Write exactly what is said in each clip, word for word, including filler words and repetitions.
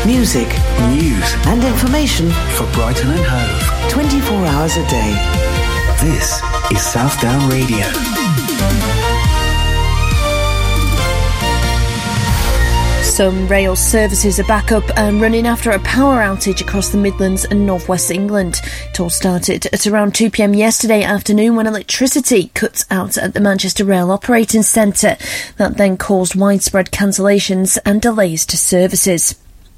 Music, news and information for Brighton and Hove. twenty-four hours a day. This is Southdown Radio. Some rail services are back up and running after a power outage across the Midlands and North West England. It all started at around two p.m. yesterday afternoon when electricity cut out at the Manchester Rail Operating Centre. That then caused widespread cancellations and delays to services.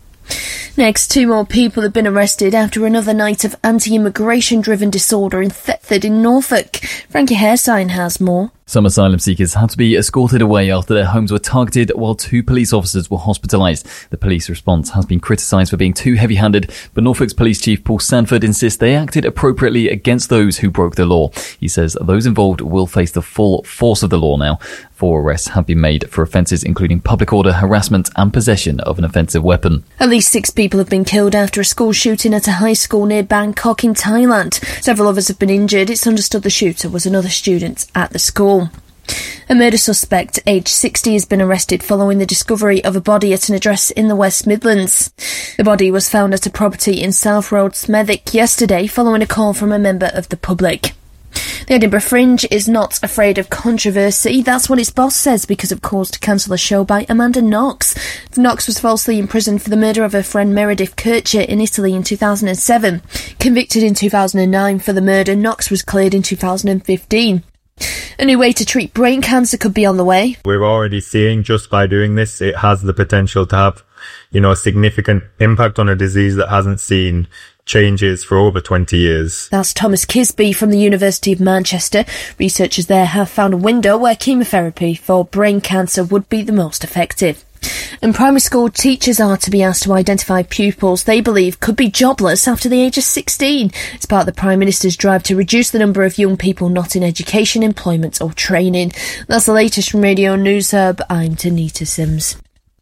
Next, two more people have been arrested after another night of anti-immigration driven disorder in Thetford in Norfolk. Frankie Hairsign has more. Some asylum seekers had to be escorted away after their homes were targeted while two police officers were hospitalised. The police response has been criticised for being too heavy-handed, but Norfolk's Police Chief Paul Sanford insists they acted appropriately against those who broke the law. He says those involved will face the full force of the law now. Four arrests have been made for offences including public order, harassment and possession of an offensive weapon. At least six people have been killed after a school shooting at a high school near Bangkok in Thailand. Several others have been injured. It's understood the shooter was another student at the school. A murder suspect, aged sixty, has been arrested following the discovery of a body at an address in the West Midlands. The body was found at a property in South Road, Smethwick, yesterday following a call from a member of the public. The Edinburgh Fringe is not afraid of controversy. That's what its boss says because of calls to cancel a show by Amanda Knox. Knox was falsely imprisoned for the murder of her friend Meredith Kircher in Italy in two thousand seven. Convicted in two thousand nine for the murder, Knox was cleared in two thousand fifteen. A new way to treat brain cancer could be on the way. We're already seeing, just by doing this, it has the potential to have, you know, a significant impact on a disease that hasn't seen changes for over twenty years. That's Thomas Kisby from the University of Manchester. Researchers there have found a window where chemotherapy for brain cancer would be the most effective. And primary school teachers are to be asked to identify pupils they believe could be jobless after the age of sixteen. It's part of the Prime Minister's drive to reduce the number of young people not in education, employment or training. That's the latest from Radio News Hub. I'm Tanita Sims.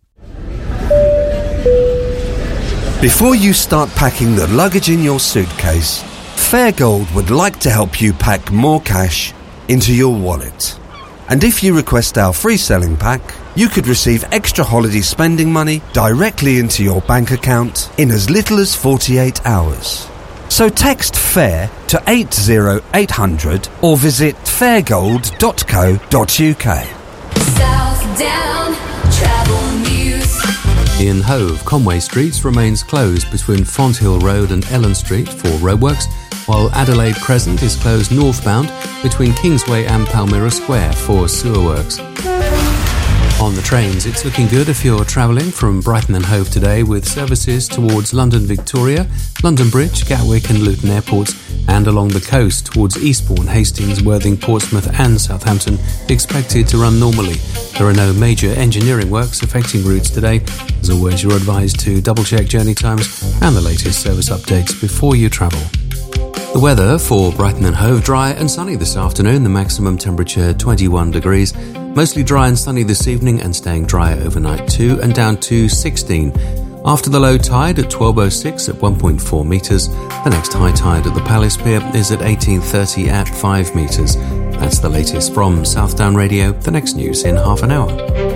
Before you start packing the luggage in your suitcase, Fairgold would like to help you pack more cash into your wallet. And if you request our free selling pack, you could receive extra holiday spending money directly into your bank account in as little as forty-eight hours. So text FAIR to eight zero eight hundred or visit fairgold dot co dot uk. Southdown Travel News. In Hove, Conway Street remains closed between Fonthill Road and Ellen Street for roadworks, while Adelaide Crescent is closed northbound between Kingsway and Palmyra Square for sewer works. On the trains, it's looking good if you're travelling from Brighton and Hove today, with services towards London Victoria, London Bridge, Gatwick and Luton airports, and along the coast towards Eastbourne, Hastings, Worthing, Portsmouth and Southampton expected to run normally. There are no major engineering works affecting routes today. As always, you're advised to double-check journey times and the latest service updates before you travel. The weather for Brighton and Hove: dry and sunny this afternoon, the maximum temperature twenty-one degrees. Mostly dry and sunny this evening and staying dry overnight too, and down to sixteen. After the low tide at twelve oh six at one point four metres, the next high tide at the Palace Pier is at eighteen thirty at five metres. That's the latest from Southdown Radio. The next news in half an hour.